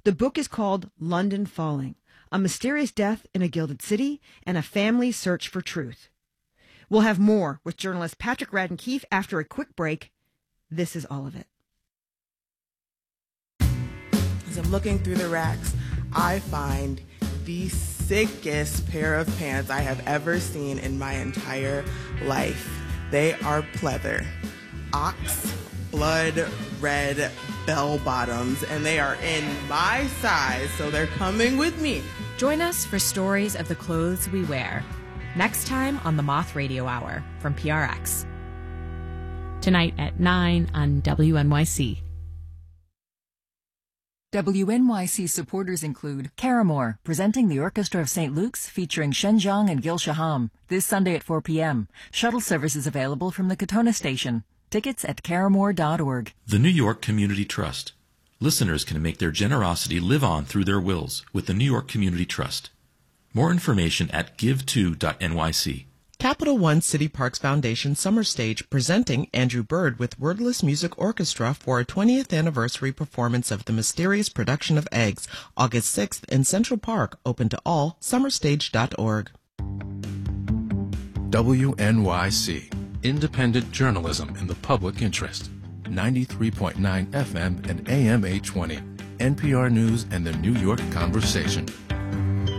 The book is called London Falling, A Mysterious Death in a Gilded City and a Family's Search for Truth. We'll have more with journalist Patrick Radden Keefe after a quick break. This is all of it. As I'm looking through the racks, I find the sickest pair of pants I have ever seen in my entire life. They are pleather, ox blood red bell bottoms, and they are in my size, so they're coming with me. Join us for stories of the clothes we wear. Next time on the Moth Radio Hour from PRX. Tonight at 9 on WNYC. WNYC supporters include Caramore, presenting the Orchestra of St. Luke's featuring Shen Zhang and Gil Shaham, this Sunday at 4 p.m. Shuttle service is available from the Katona station. Tickets at caramore.org. The New York Community Trust. Listeners can make their generosity live on through their wills with the New York Community Trust. More information at give2.nyc. Capital One City Parks Foundation Summer Stage presenting Andrew Bird with Wordless Music Orchestra for a 20th anniversary performance of The Mysterious Production of Eggs, August 6th in Central Park, open to all, summerstage.org. WNYC, independent journalism in the public interest. 93.9 FM and AM 820, NPR News and the New York Conversation.